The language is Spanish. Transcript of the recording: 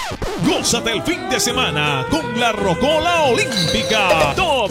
Gózate el fin de semana con la Rocola Olímpica.